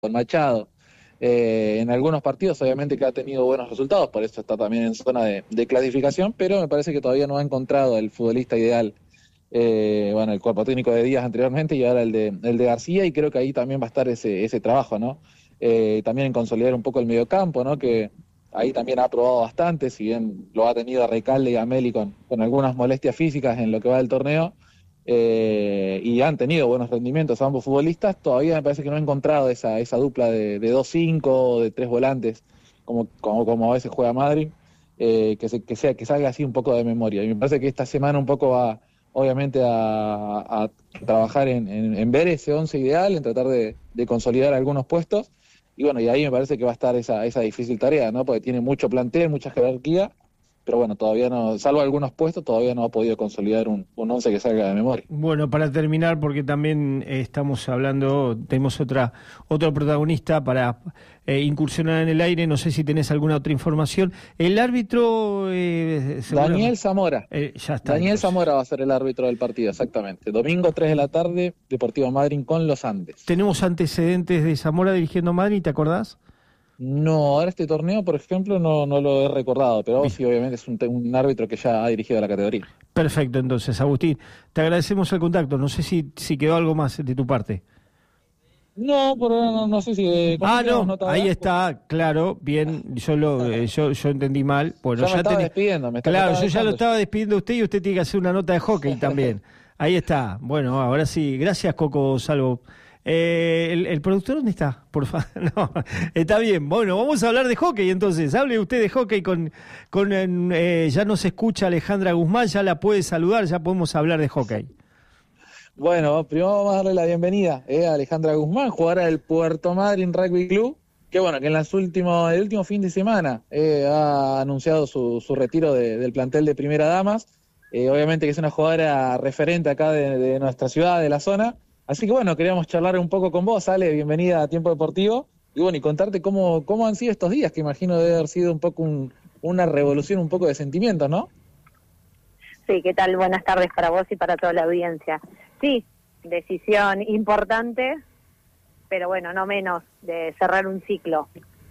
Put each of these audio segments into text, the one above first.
con Machado. En algunos partidos obviamente que ha tenido buenos resultados, por eso está también en zona de clasificación, pero me parece que todavía no ha encontrado el futbolista ideal. Bueno, el cuerpo técnico de Díaz anteriormente y ahora el de García, y creo que ahí también va a estar ese trabajo, ¿no? También en consolidar un poco el mediocampo, ¿no? Que ahí también ha probado bastante, si bien lo ha tenido a Recalde y a Meli con algunas molestias físicas en lo que va del torneo, y han tenido buenos rendimientos ambos futbolistas. Todavía me parece que no he encontrado esa dupla de 2-5 o de tres volantes, como a veces juega Madrid, que salga así un poco de memoria. Y me parece que esta semana un poco va, obviamente, a trabajar en ver ese once ideal, en tratar de consolidar algunos puestos. Y bueno, y ahí me parece que va a estar esa difícil tarea, ¿no? Porque tiene mucho plantel, mucha jerarquía, pero bueno, todavía no, salvo algunos puestos, todavía no ha podido consolidar un once que salga de memoria. Bueno, para terminar, porque también estamos hablando, tenemos otro protagonista para incursionar en el aire, no sé si tenés alguna otra información. El árbitro, Daniel Zamora. ya está Daniel entonces. Zamora va a ser el árbitro del partido, exactamente. Domingo 3 de la tarde, Deportivo Madryn con los Andes. ¿Tenemos antecedentes de Zamora dirigiendo Madrid, te acordás? No, ahora este torneo, por ejemplo, no lo he recordado, pero Bien. sí, obviamente es un árbitro que ya ha dirigido la categoría. Perfecto, entonces, Agustín, te agradecemos el contacto. No sé si quedó algo más de tu parte. No, por ahora no sé si con quién Ah, tenemos no, nota ahí ahora. está, claro, bien, yo entendí mal. Bueno, Ya me ya estaba tenés. despidiendo, me Claro, estaba yo ya lo dejando. estaba despidiendo a usted y usted tiene que hacer una nota de hockey también. Ahí está. Bueno, ahora sí, gracias, Coco Salvo. ¿El productor dónde está? Por favor, no, está bien. Bueno, vamos a hablar de hockey entonces. Hable usted de hockey ya nos escucha Alejandra Guzmán, ya la puede saludar, ya podemos hablar de hockey. Bueno, primero vamos a darle la bienvenida a Alejandra Guzmán, jugadora del Puerto Madryn Rugby Club, que bueno, que el último fin de semana ha anunciado su retiro del plantel de Primera Damas. Obviamente que es una jugadora referente acá de nuestra ciudad, de la zona. Así que bueno, queríamos charlar un poco con vos, Ale, bienvenida a Tiempo Deportivo. Y bueno, y contarte cómo han sido estos días, que imagino debe haber sido un poco una revolución, un poco de sentimientos, ¿no? Sí, ¿qué tal? Buenas tardes para vos y para toda la audiencia. Sí, decisión importante, pero bueno, no menos de cerrar un ciclo.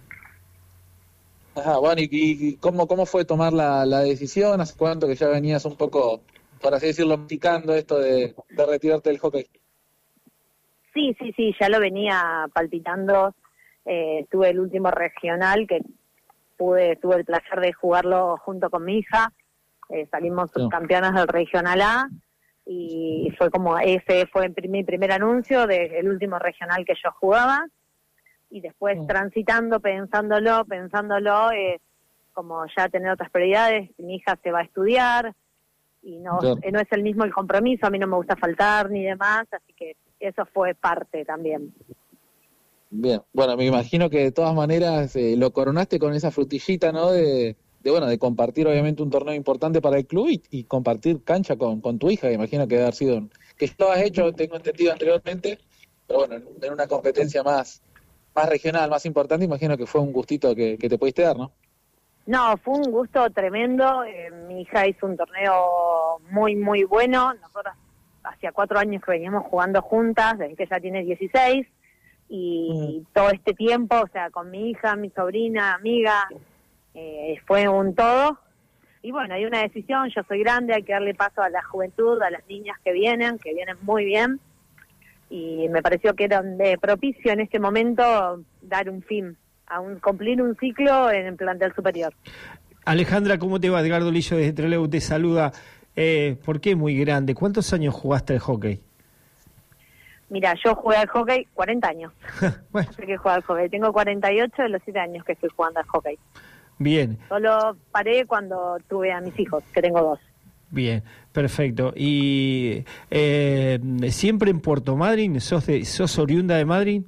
Ajá, bueno, y cómo fue tomar la decisión? ¿Hace cuánto que ya venías un poco, por así decirlo, picando esto de retirarte del hockey? Sí, ya lo venía palpitando. Tuve el último regional que tuve el placer de jugarlo junto con mi hija. Salimos Sí. subcampeonas del regional A y ese fue mi primer anuncio del último regional que yo jugaba. Y después transitando, pensándolo, como ya tener otras prioridades. Mi hija se va a estudiar y Claro. no es el mismo el compromiso, a mí no me gusta faltar ni demás, así que eso fue parte también. Bien, bueno, me imagino que de todas maneras lo coronaste con esa frutillita, ¿no? Bueno, de compartir obviamente un torneo importante para el club y compartir cancha con tu hija, que imagino que debe haber sido, que ya lo has hecho, tengo entendido anteriormente, pero bueno, en una competencia más regional, más importante, imagino que fue un gustito que te pudiste dar, ¿no? No, fue un gusto tremendo. Mi hija hizo un torneo muy bueno. Nosotros hacía 4 años que veníamos jugando juntas, desde que ella tiene 16, y todo este tiempo, o sea, con mi hija, mi sobrina, amiga, fue un todo. Y bueno, hay una decisión, yo soy grande, hay que darle paso a la juventud, a las niñas que vienen muy bien, y me pareció que era propicio en este momento dar un fin, cumplir un ciclo en el plantel superior. Alejandra, ¿cómo te va? Edgardo Lillo desde Trelew te saluda. ¿Por qué muy grande? ¿Cuántos años jugaste al hockey? Mira, yo jugué al hockey 40 años. Bueno, No sé qué jugar al hockey. Tengo 48 de los 7 años que estoy jugando al hockey. bien, Solo paré cuando tuve a mis hijos, que tengo 2. bien, perfecto. ¿Y siempre en Puerto Madryn? ¿Sos oriunda de Madryn?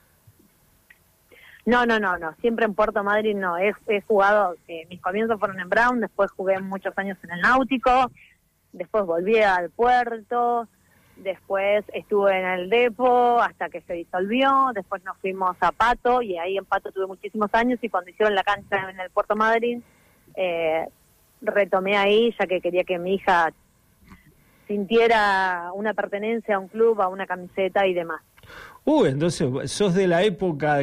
No. Siempre en Puerto Madryn no. He jugado, mis comienzos fueron en Brown, después jugué muchos años en el Náutico, después volví al Puerto, después estuve en el Depo hasta que se disolvió, después nos fuimos a Pato y ahí en Pato tuve muchísimos años y cuando hicieron la cancha en el Puerto Madryn, retomé ahí ya que quería que mi hija sintiera una pertenencia a un club, a una camiseta y demás. Entonces sos de la época